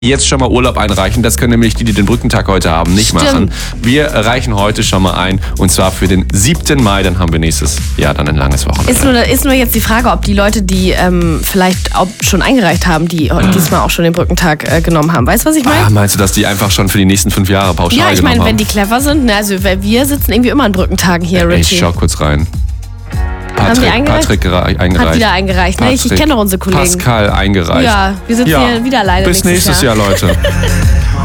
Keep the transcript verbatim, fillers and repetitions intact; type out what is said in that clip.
Jetzt schon mal Urlaub einreichen. Das können nämlich die, die den Brückentag heute haben, nicht Stimmt. machen. Wir reichen heute schon mal ein und zwar für den siebten Mai. Dann haben wir nächstes Jahr dann ein langes Wochenende. Ist nur, ist nur jetzt die Frage, ob die Leute, die ähm, vielleicht auch schon eingereicht haben, die mhm. diesmal auch schon den Brückentag äh, genommen haben. Weißt du, was ich meine? Ah, meinst du, dass die einfach schon für die nächsten fünf Jahre pauschal Ja, ich genommen meine, haben? wenn die clever sind, ne, also weil wir sitzen irgendwie immer an Brückentagen hier, Ey, Richie. ich schau kurz rein. Haben die Patrick, eingereicht? Patrick gera- eingereicht. Hat wieder eingereicht, ne? Ich, ich Patrick, kenne doch unsere Kollegen. Pascal eingereicht. Ja, wir sitzen Ja. hier wieder alleine Bis nächstes nächstes Jahr, Jahr Leute.